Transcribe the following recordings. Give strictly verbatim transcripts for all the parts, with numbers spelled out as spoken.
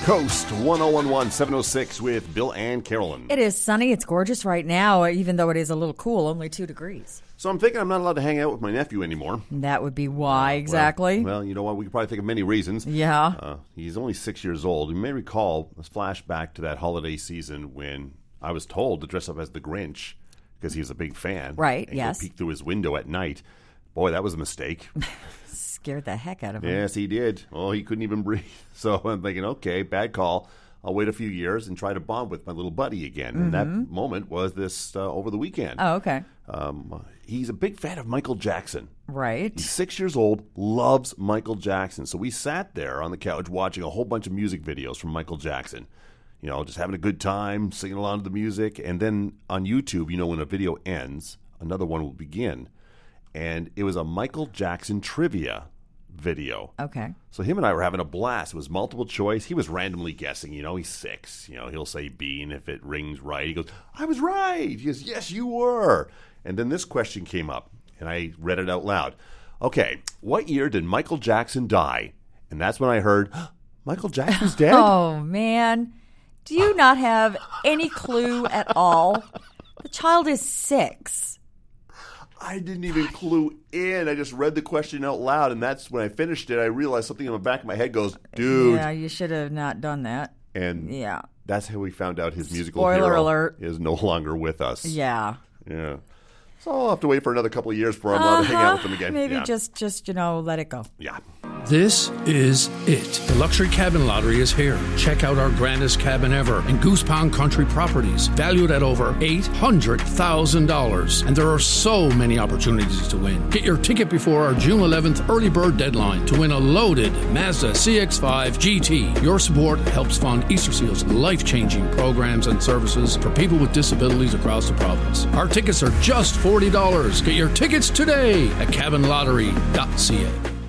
Coast one oh one one, seven oh six with Bill and Carolyn. It is sunny. It's gorgeous right now, even though it is a little cool, only two degrees. So I'm thinking I'm not allowed to hang out with my nephew anymore. That would be why, exactly. Well, well you know what? We could probably think of many reasons. Yeah. Uh, he's only six years old. You may recall a flashback to that holiday season when I was told to dress up as the Grinch because he was a big fan. Right, and yes. He'd peek through his window at night. Boy, that was a mistake. Scared the heck out of him. Yes, he did. Oh, he couldn't even breathe. So I'm thinking, okay, bad call. I'll wait a few years and try to bond with my little buddy again. Mm-hmm. And that moment was this uh, over the weekend. Oh, okay. Um, he's a big fan of Michael Jackson. Right. He's six years old, loves Michael Jackson. So we sat there on the couch watching a whole bunch of music videos from Michael Jackson. You know, just having a good time, singing along to the music. And then on YouTube, you know, when a video ends, another one will begin. And it was a Michael Jackson trivia video. Okay. So him and I were having a blast. It was multiple choice. He was randomly guessing. You know, he's six. You know, he'll say B, and if it rings right, he goes, I was right. He goes, yes, you were. And then this question came up, and I read it out loud. Okay, what year did Michael Jackson die? And that's when I heard, Michael Jackson's dead? Oh, man. Do you not have any clue at all? The child is six. I didn't even clue in. I just read the question out loud, and that's when I finished it. I realized something in the back of my head goes, dude. Yeah, you should have not done that. And yeah, that's how we found out his musical Spoiler hero alert. is no longer with us. Yeah. Yeah. So I'll have to wait for another couple of years before I'm allowed uh-huh. to hang out with him again. Maybe yeah. just, just, you know, let it go. Yeah. This is it. The Luxury Cabin Lottery is here. Check out our grandest cabin ever in Goose Pond Country Properties, valued at over eight hundred thousand dollars. And there are so many opportunities to win. Get your ticket before our June eleventh early bird deadline to win a loaded Mazda C X five G T. Your support helps fund Easter Seal's life-changing programs and services for people with disabilities across the province. Our tickets are just forty dollars. Get your tickets today at cabin lottery dot c a.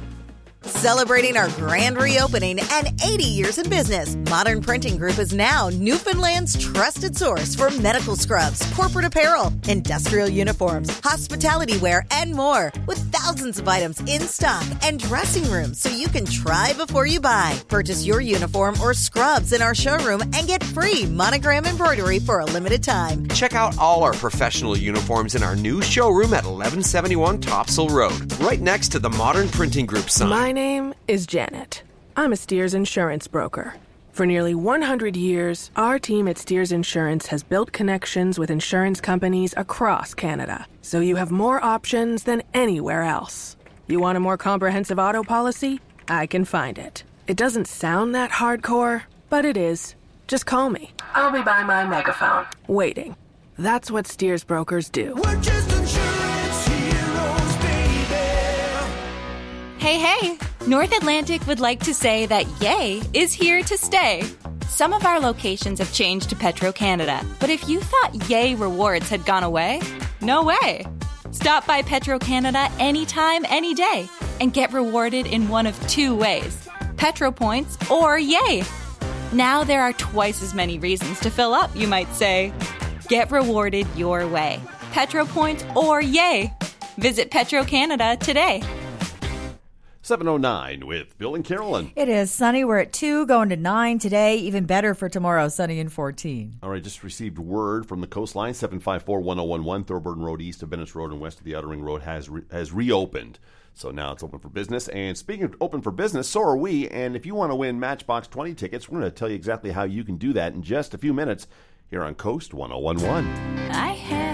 Celebrating our grand reopening and eighty years in business, Modern Printing Group is now Newfoundland's trusted source for medical scrubs, corporate apparel, industrial uniforms, hospitality wear, and more. With thousands of items in stock and dressing rooms so you can try before you buy. Purchase your uniform or scrubs in our showroom and get free monogram embroidery for a limited time. Check out all our professional uniforms in our new showroom at eleven seventy-one Topsail Road, right next to the Modern Printing Group sign. My name is Janet. I'm a Steers insurance broker. For nearly one hundred years, our team at Steers Insurance has built connections with insurance companies across Canada, so you have more options than anywhere else. You want a more comprehensive auto policy? I can find it. It doesn't sound that hardcore, but it is. Just call me. I'll be by my megaphone, waiting. That's what Steers brokers do. We're just insurance heroes, baby. Hey, hey! North Atlantic would like to say that Yay is here to stay. Some of our locations have changed to Petro-Canada, but if you thought Yay rewards had gone away, no way. Stop by Petro-Canada anytime, any day, and get rewarded in one of two ways, Petro Points or Yay. Now there are twice as many reasons to fill up, you might say. Get rewarded your way, Petro Points or Yay. Visit Petro-Canada today. seven oh nine with Bill and Carolyn. It is sunny. We're at two, going to nine today. Even better for tomorrow, sunny and fourteen. All right, just received word from the coastline. seven five four, one oh one one Thorburn Road east of Venice Road and west of the Outer Ring Road has re- has reopened. So now it's open for business. And speaking of open for business, so are we. And if you want to win Matchbox twenty tickets, we're going to tell you exactly how you can do that in just a few minutes here on Coast one oh one one. I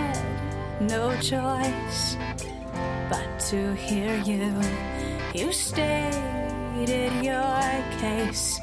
had no choice but to hear you. You stated your case.